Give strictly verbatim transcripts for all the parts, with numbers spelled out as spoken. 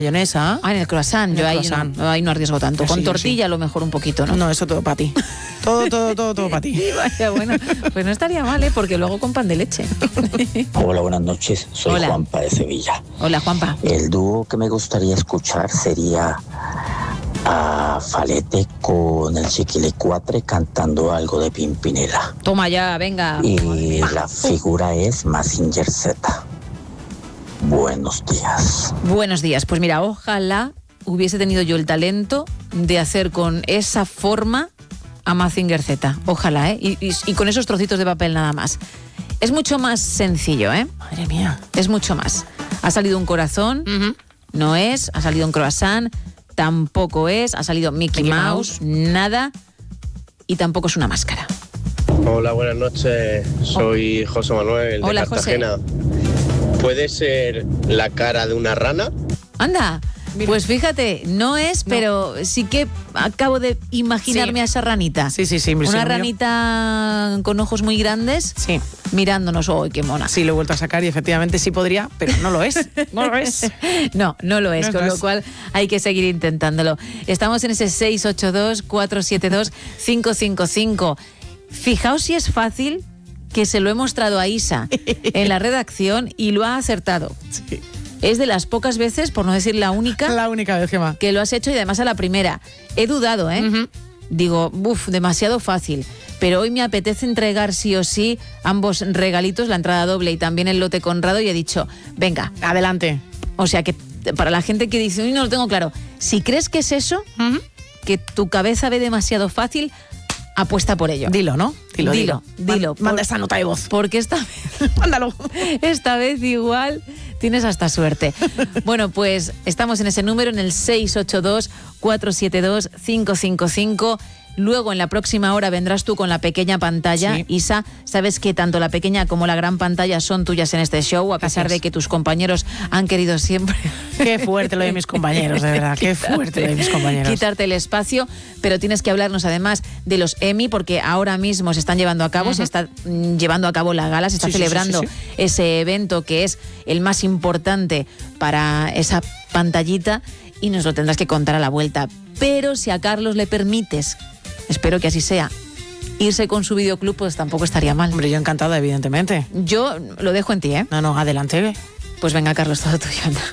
mayonesa. Ah, en el croissant. Yo el ahí, croissant. No, ahí no arriesgo tanto. Yo Con sí, yo tortilla sí. a lo mejor un poquito, ¿no? No, eso todo para ti. Todo, todo, todo, todo para ti. Sí, vaya, bueno, pues no estaría mal, ¿eh? Porque luego con pan de leche. Hola, buenas noches. Soy Hola. Juanpa de Sevilla. Hola, Juanpa. El dúo que me gustaría escuchar sería a Falete con el Chiquilicuatre cantando algo de Pimpinela. Toma ya, venga. Y la figura es Mazinger Z. Buenos días. Buenos días. Pues mira, ojalá hubiese tenido yo el talento de hacer con esa forma a Mazinger Z. Ojalá, ¿eh? Y, y, y con esos trocitos de papel nada más. Es mucho más sencillo, ¿eh? Madre mía. Es mucho más. Ha salido un corazón, Uh-huh. no es. Ha salido un croissant, tampoco es. Ha salido Mickey, Mickey Mouse, Mouse. nada. Y tampoco es una máscara. Hola, buenas noches. Soy José Manuel de Hola, Cartagena. ¿Puede ser la cara de una rana? Anda, Mira. pues fíjate, no es, No. pero sí que acabo de imaginarme Sí. a esa ranita. Sí, sí, sí. me Una suena mío. ranita con ojos muy grandes Sí, mirándonos. ¡Oh, qué mona! sí, lo he vuelto a sacar y efectivamente sí podría, pero no lo es. No lo es. No, no lo es, No con lo lo es. cual hay que seguir intentándolo. Estamos en ese seis ocho dos, cuatro siete dos, cinco cinco cinco. Fijaos si es fácil, que se lo he mostrado a Isa en la redacción y lo ha acertado. Sí. Es de las pocas veces, por no decir la única, La única vez, Gemma. que lo has hecho y además a la primera. He dudado, ¿eh? Ujú. Digo, uff, demasiado fácil. Pero hoy me apetece entregar sí o sí ambos regalitos, la entrada doble y también el lote Conrado, y he dicho, venga. Adelante. O sea que para la gente que dice, uy, no lo tengo claro, si crees que es eso, Ujú. que tu cabeza ve demasiado fácil, apuesta por ello. Dilo, ¿no? Dilo, Dilo, dilo. dilo. Man- Manda Por- esa nota de voz. Porque esta vez, Mándalo. esta vez igual tienes hasta suerte. Bueno, pues estamos en ese número, en el seis ocho dos, cuatro siete dos, cinco cinco cinco. Luego en la próxima hora vendrás tú con la pequeña pantalla. Sí. Isa, sabes que tanto la pequeña como la gran pantalla son tuyas en este show, a pesar Gracias. de que tus compañeros han querido siempre Qué fuerte lo de mis compañeros, de verdad. Qué fuerte lo de mis compañeros. quitarte el espacio, pero tienes que hablarnos además de los Emmy, porque ahora mismo se están llevando a cabo, Ujú. se está mm, llevando a cabo la gala, se está Sí, sí, sí, celebrando sí, sí. ese evento que es el más importante para esa pantallita y nos lo tendrás que contar a la vuelta. Pero si a Carlos le permites, espero que así sea, irse con su videoclub, pues tampoco estaría mal. Hombre, yo encantada, evidentemente. Yo lo dejo en ti, ¿eh? No, no, adelante. Pues venga, Carlos, todo tuyo, anda.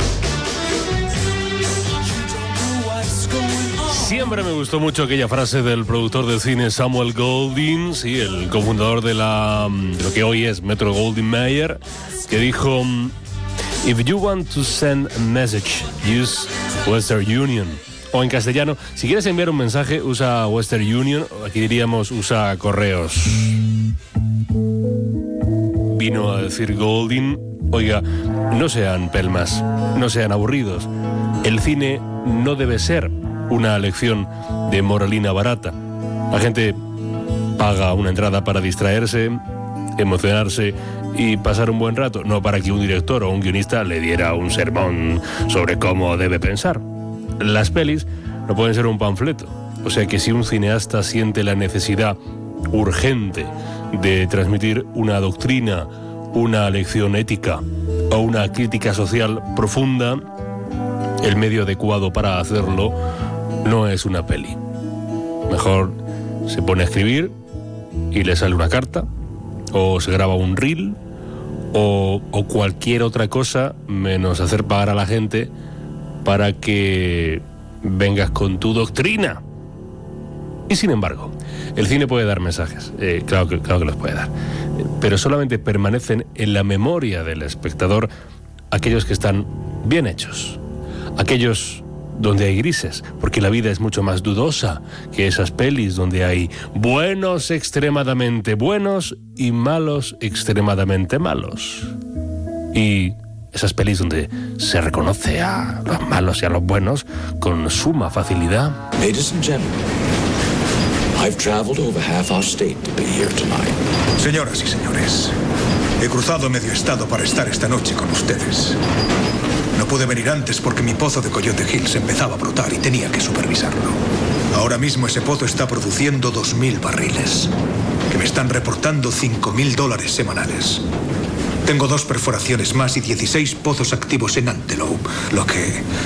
Siempre me gustó mucho aquella frase del productor de cine Samuel Goldwyn, sí, el cofundador de, la, de lo que hoy es Metro Goldwyn Mayer, que dijo: If you want to send a message, use Western Union. O en castellano, si quieres enviar un mensaje, usa Western Union, o aquí diríamos usa correos. Vino a decir Goldwyn: oiga, no sean pelmas, no sean aburridos. El cine no debe ser una lección de moralina barata. La gente paga una entrada para distraerse, emocionarse y pasar un buen rato, no para que un director o un guionista le diera un sermón sobre cómo debe pensar. Las pelis no pueden ser un panfleto, o sea que si un cineasta siente la necesidad urgente de transmitir una doctrina, una lección ética o una crítica social profunda, el medio adecuado para hacerlo no es una peli. Mejor se pone a escribir y le sale una carta, o se graba un reel, o, o cualquier otra cosa menos hacer pagar a la gente para que vengas con tu doctrina. Y sin embargo, el cine puede dar mensajes, eh, claro, que, claro que los puede dar, eh, pero solamente permanecen en la memoria del espectador aquellos que están bien hechos, aquellos donde hay grises, porque la vida es mucho más dudosa que esas pelis donde hay buenos extremadamente buenos y malos extremadamente malos. Y esas pelis donde se reconoce a los malos y a los buenos con suma facilidad. Ladies and gentlemen, I've traveled over half our state to be here tonight. Señoras y señores, he cruzado medio estado para estar esta noche con ustedes. No pude venir antes porque mi pozo de Coyote Hills empezaba a brotar y tenía que supervisarlo. Ahora mismo ese pozo está produciendo dos mil barriles, que me están reportando cinco mil dólares semanales. Tengo dos perforaciones más y dieciséis pozos activos en Antelope, lo que